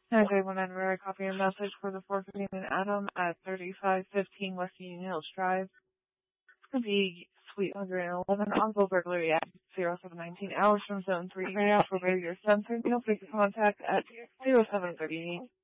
931 where I copy a message for the 415 and Adam at 3515 West Union Hills Drive. The Suite 111 on burglary at 0719 hours from Zone 3. Right out for your sensor. Feel free to contact at 0738